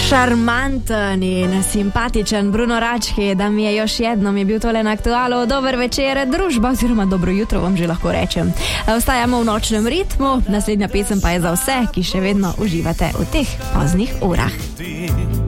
Šarmanten in simpatičen Bruno Rački, da mi je još jednom je bil tole na Aktualu. Dober večer, družba, oziroma dobro jutro vam že lahko rečem. Ostajamo v nočnem ritmu, naslednja pesem pa je za vse, ki še vedno uživate v teh poznih urah.